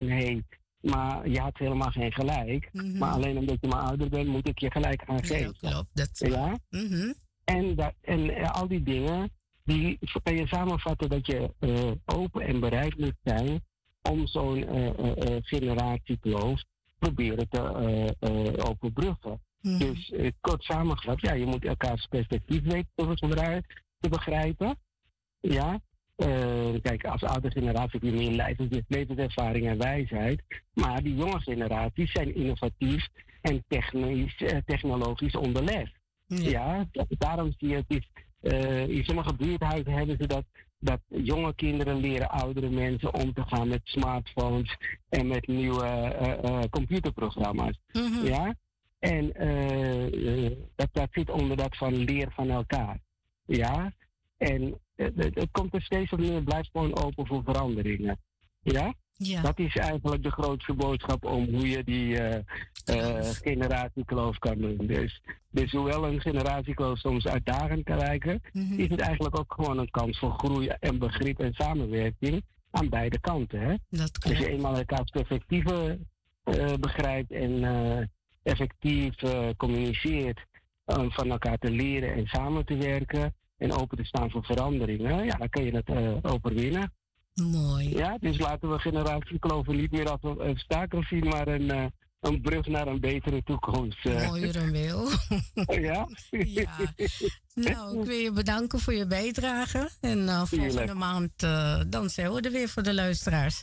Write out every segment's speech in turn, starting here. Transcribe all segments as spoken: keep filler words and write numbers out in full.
hey, maar je had helemaal geen gelijk. Mhm. Maar alleen omdat je maar ouder bent, moet ik je gelijk gaan Ja, geven. klopt. Dat is Ja? Mhm. En, dat, en eh, al die dingen, die kan je samenvatten dat je eh, open en bereid moet zijn om zo'n eh, eh, eh, generatiekloof proberen te eh, eh, overbruggen. Mhm. Dus eh, kort samengevat, ja, je moet elkaars perspectief weten te gebruiken, te begrijpen. Ja. Eh, kijk, als oude generatie heb je meer levens- levenservaring en wijsheid. Maar die jonge generaties zijn innovatief en technisch, eh, technologisch onderlegd. Ja. Ja, daarom zie je het is, eh, in sommige buurthuizen hebben ze dat, dat jonge kinderen leren oudere mensen om te gaan met smartphones en met nieuwe eh, eh, computerprogramma's. Mhm. Ja? En eh, eh, dat, dat zit onder dat van leer van elkaar. Ja? En eh, het, het komt er steeds op neer, blijf gewoon open voor veranderingen. Ja? Ja. Dat is eigenlijk de grootste boodschap om hoe je die eh, eh, generatiekloof kan doen. Dus, dus hoewel een generatiekloof soms uitdagend kan lijken, Mhm. is het eigenlijk ook gewoon een kans voor groei en begrip en samenwerking aan beide kanten. Hè? Dat Als je klopt. eenmaal elkaars perspectieven eh, begrijpt en eh, effectief eh, communiceert om van elkaar te leren en samen te werken en open te staan voor veranderingen, ja, dan kun je het uh, overwinnen. Mooi. Ja, dus laten we generatiekloven niet meer als een obstakel zien, maar een, uh, een brug naar een betere toekomst. Uh. Mooier dan wil. Ja? Ja. Nou, ik wil je bedanken voor je bijdrage. En uh, volgende maand uh, dan zijn we er weer voor de luisteraars.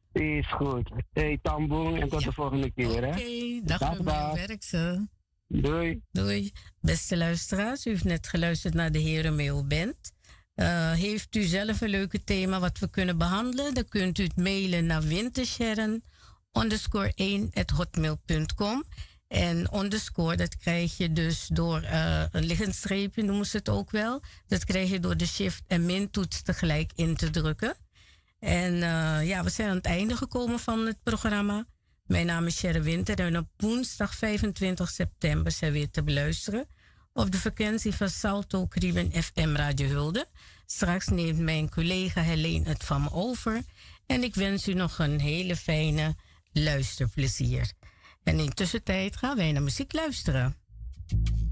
Is goed. Hey, Tamboen en tot ja. de volgende keer. Oké, okay, dag, dag Romeo Werkse. Doei. Doei. Beste luisteraars, u heeft net geluisterd naar de heer Romeo Bent. Uh, heeft u zelf een leuke thema wat we kunnen behandelen? Dan kunt u het mailen naar wintersharon underscore één at hotmail punt com. En underscore, dat krijg je dus door uh, een liggend streepje, noemen ze het ook wel. Dat krijg je door de shift en min toets tegelijk in te drukken. En uh, ja, we zijn aan het einde gekomen van het programma. Mijn naam is Sharon Winter en op woensdag vijfentwintig september zijn we weer te beluisteren op de frequentie van Salto Krieben F M Radio Hulde. Straks neemt mijn collega Helene het van me over. En ik wens u nog een hele fijne luisterplezier. En in tussentijd gaan wij naar muziek luisteren.